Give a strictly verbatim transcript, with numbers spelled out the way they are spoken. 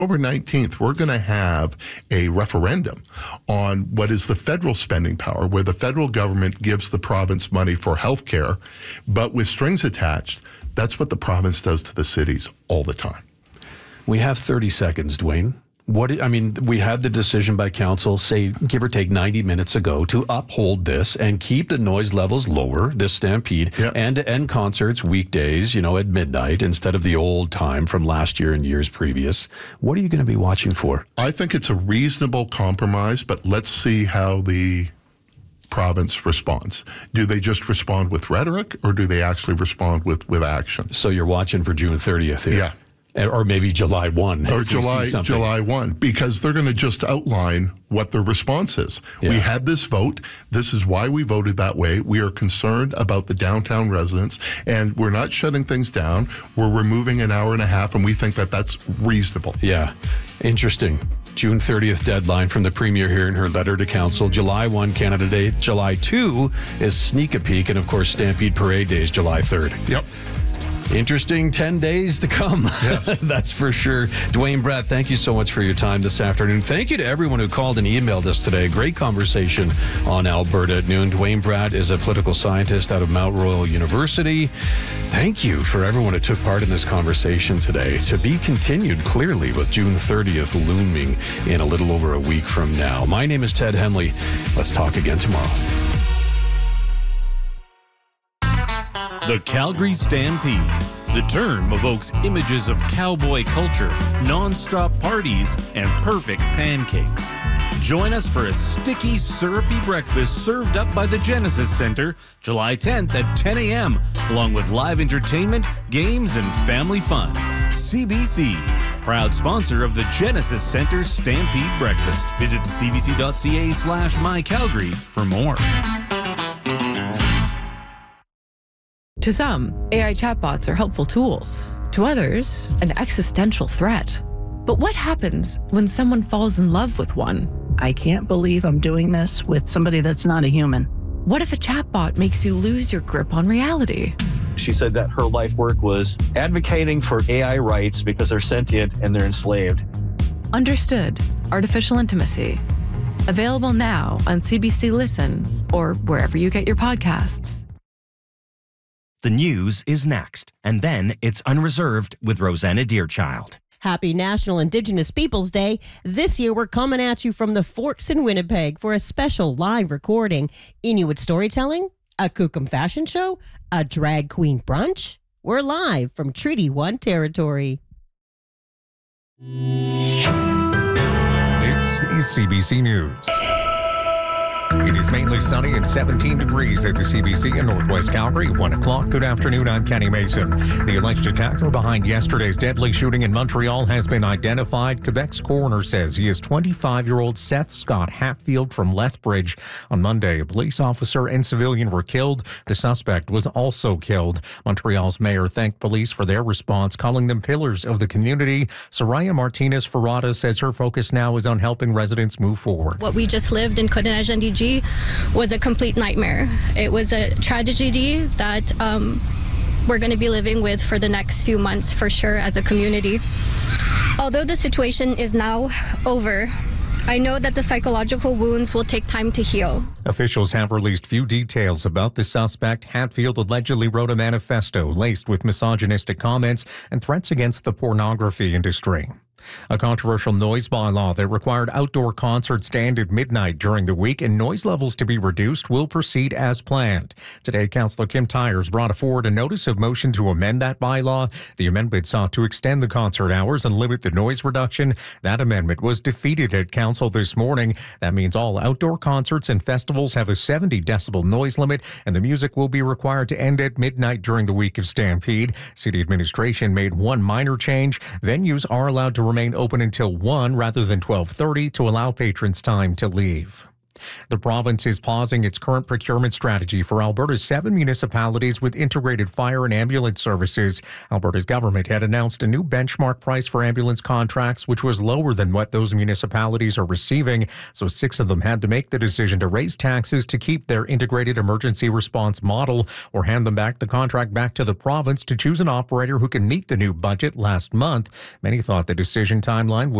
October nineteenth, we're going to have a referendum on what is the federal spending power, where the federal government gives the province money for health care, but with strings attached. That's what the province does to the cities all the time. We have thirty seconds, Dwayne. What I mean, we had the decision by council, say, give or take ninety minutes ago, to uphold this and keep the noise levels lower, this stampede, Yep. and to end concerts weekdays, you know, at midnight instead of the old time from last year and years previous. What are you going to be watching for? I think it's a reasonable compromise, but let's see how the province responds. Do they just respond with rhetoric, or do they actually respond with, with action? So you're watching for June thirtieth here? Yeah. Or maybe July first. Or July July first, because they're going to just outline what their response is. Yeah. We had this vote. This is why we voted that way. We are concerned about the downtown residents, and we're not shutting things down. We're removing an hour and a half, and we think that that's reasonable. Yeah. Interesting. June thirtieth deadline from the Premier here in her letter to Council. July first, Canada Day. July second is Sneak a Peek, and of course, Stampede Parade Day is July third. Yep. Interesting ten days to come. Yes. That's for sure. Dwayne Bratt, thank you so much for your time this afternoon. Thank you to everyone who called and emailed us today. Great conversation on Alberta at noon. Dwayne Bratt is a political scientist out of Mount Royal University. Thank you for everyone who took part in this conversation today. To be continued, clearly, with June thirtieth looming in a little over a week from now. My name is Ted Henley. Let's talk again tomorrow. The Calgary Stampede. The term evokes images of cowboy culture, non-stop parties, and perfect pancakes. Join us for a sticky, syrupy breakfast served up by the Genesis Center, July tenth at ten a.m., along with live entertainment, games, and family fun. C B C, proud sponsor of the Genesis Center Stampede Breakfast. Visit cbc.ca slash mycalgary for more. To some, A I chatbots are helpful tools. To others, an existential threat. But what happens when someone falls in love with one? I can't believe I'm doing this with somebody that's not a human. What if a chatbot makes you lose your grip on reality? She said that her life work was advocating for A I rights because they're sentient and they're enslaved. Understood. Artificial Intimacy. Available now on C B C Listen or wherever you get your podcasts. The news is next, and then it's Unreserved with Rosanna Deerchild. Happy National Indigenous Peoples Day. This year, we're coming at you from the Forks in Winnipeg for a special live recording. Inuit storytelling, a Kukum fashion show, a drag queen brunch. We're live from Treaty One territory. This is C B C News. It is mainly sunny and seventeen degrees at the C B C in Northwest Calgary. one o'clock. Good afternoon. I'm Kenny Mason. The alleged attacker behind yesterday's deadly shooting in Montreal has been identified. Quebec's coroner says he is twenty-five-year-old Seth Scott Hatfield from Lethbridge. On Monday, a police officer and civilian were killed. The suspect was also killed. Montreal's mayor thanked police for their response, calling them pillars of the community. Soraya Martinez-Ferrada says her focus now is on helping residents move forward. What we just lived in Côte-Nage-N-D-G was a complete nightmare. It was a tragedy that um, we're going to be living with for the next few months for sure as a community. Although the situation is now over, I know that the psychological wounds will take time to heal. Officials have released few details about the suspect. Hatfield allegedly wrote a manifesto laced with misogynistic comments and threats against the pornography industry. A controversial noise bylaw that required outdoor concerts to end at midnight during the week and noise levels to be reduced will proceed as planned. Today, Councillor Kim Tyers brought forward a notice of motion to amend that bylaw. The amendment sought to extend the concert hours and limit the noise reduction. That amendment was defeated at Council this morning. That means all outdoor concerts and festivals have a seventy decibel noise limit, and the music will be required to end at midnight during the week of Stampede. City administration made one minor change. Venues are allowed to remain open until one rather than twelve thirty to allow patrons time to leave. The province is pausing its current procurement strategy for Alberta's seven municipalities with integrated fire and ambulance services. Alberta's government had announced a new benchmark price for ambulance contracts, which was lower than what those municipalities are receiving. So six of them had to make the decision to raise taxes to keep their integrated emergency response model or hand them back the contract back to the province to choose an operator who can meet the new budget last month. Many thought the decision timeline would